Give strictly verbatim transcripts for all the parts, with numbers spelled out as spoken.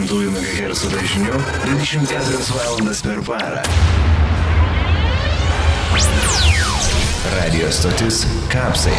šimtųjų megahercų dažniu dvidešimt keturias valandas per parą. Radio stotis Kapsai.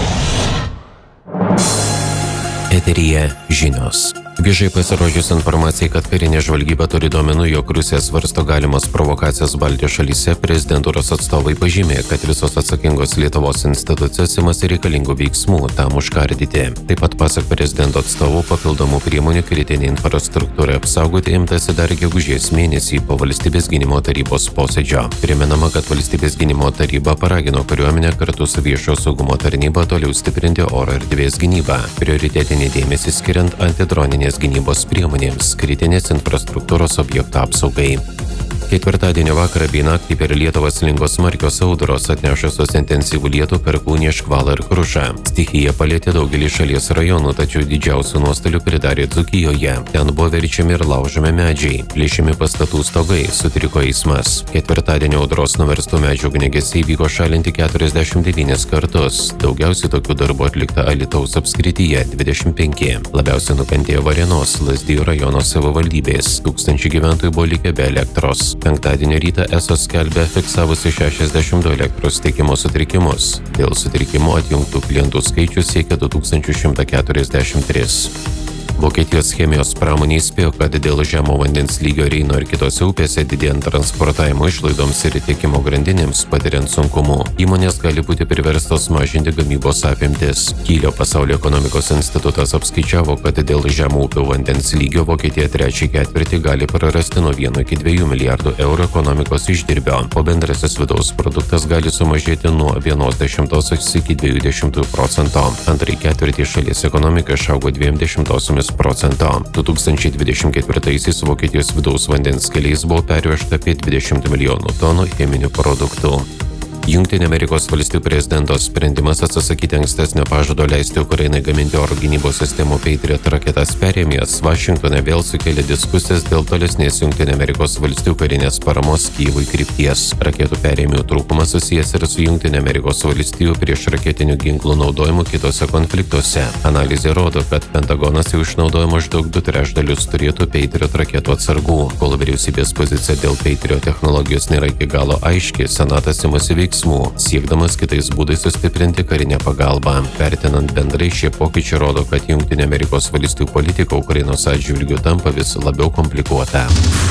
Eteryje žinios. Viešai pasirodžius informacijai, kad karinė žvalgyba turi duomenų, jog Rusija svarsto galimas provokacijas Baltijos šalyse, prezidentūros atstovai pažymė, kad visos atsakingos Lietuvos institucijos imasi reikalingų veiksmų tam užkardyti. Taip pat pasak prezidento atstovų papildomų priemonių kritinė infrastruktūra apsaugoti imtasi dar gegužės mėnesį po Valstybės gynimo tarybos posėdžio. Primenama, kad Valstybės gynimo taryba paragino kariuomenę kartu su viešojo saugumo tarnyba toliau stiprinti oro erdvės gynybą, prioritetinį dėmesį skiriant antidroninės gynybos priemonėms, kritinės infrastruktūros objektų apsaugai. Ketvirtadienio vakarą bei naktį per Lietuvą slinko smarkios audros, atnešusios intensyvų lietų, perkūniją, škvalą ir krušą. Stichija palietė daugelį šalies rajonų, tačiau didžiausių nuostolių pridarė Dzūkijoje. Ten buvo verčiami ir laužomi medžiai, plėšiami pastatų stogai, sutriko eismas. Ketvirtadienio audros nuverstų medžių ugniagesiai vyko šalinti keturiasdešimt devynis kartus. Daugiausiai tokių darbų atlikta Alytaus apskrityje – dvidešimt penki. Labiausiai nukentėjo Varėnos, Lazdijų rajono savivaldybės. Tūkstančiai gyventojų buvo likę be elektros. Penktadienio rytą ESO skelbia fiksavusi šešiasdešimt du elektros tiekimo sutrikimus. Dėl sutrikimų atjungtų klientų skaičius siekia du tūkstančius šimtą keturiasdešimt tris. Vokietijos chemijos pramonė įspėjo, kad dėl žemo vandens lygio Reino ir kitose upėse didėjant transportavimo išlaidoms ir tiekimo grandinėms patiriant sunkumų, įmonės gali būti priverstos mažinti gamybos apimtis. Kylio pasaulio ekonomikos institutas apskaičiavo, kad dėl žemo upių vandens lygio Vokietija trečią ketvirtį gali prarasti nuo vieno iki dviejų milijardų eurų ekonomikos išdirbio, o bendrasis vidaus produktas gali sumažėti nuo vienos dešimtosios iki dviejų dešimtųjų procento. Antrąjį ketvirtį šalies ekonomika išaugo dviem dešimtosiomis procento. du tūkstančiai dvidešimt ketvirtaisiais Vokietijos vidaus vandens keliais buvo pervežta apie dvidešimt milijonų tonų cheminių produktų. Jungtinių Amerikos valstijų prezidento sprendimas atsisakyti ankstesnio pažado leisti Ukrainai gaminti oro gynybos sistemų Patriot raketas perėmės Vašingtone vėl sukėlė diskusijas dėl tolesnės Jungtinių Amerikos valstijų karinės paramos Kyjivui krypties. Raketų perėmėjų trūkumas susijęs ir su Jungtinių Amerikos valstijų priešraketinių ginklų naudojimu kitose konfliktuose. Analizė rodo, kad Pentagonas jau išnaudoja maždaug du trečdalius turėtų Patriot raketų atsargų. Kol vyriausybės pozicija dėl Patriot technologijos nėra iki galo aiški, Senatas imasi veiksmų, siekdamas kitais būdais sustiprinti karinę pagalbą. Vertinant bendrai, šie pokyčiai rodo, kad Jungtinių Amerikos valstijų politika Ukrainos atžvilgiu tampa vis labiau komplikuota.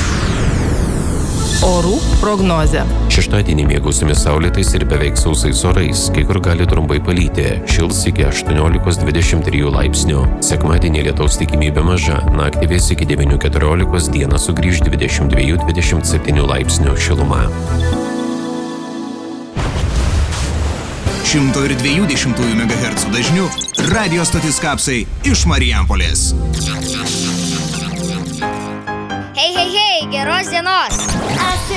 Orų prognozė. Šeštadienį mėgausime saulėtais ir beveik sausais orais, kai kur gali trumpai palyti, šils iki aštuoniolikos dvidešimt trijų laipsnių. Sekmadienį lietaus tikimybė maža, naktį vės iki devynių keturiolikos, dieną sugrįž dvidešimt dviejų dvidešimt septynių laipsnių šiluma. šimto ir dviejų dešimtųjų megahercų dažniu radio stotis Kapsai iš Marijampolės. Hei, hei, hei, geros dienos.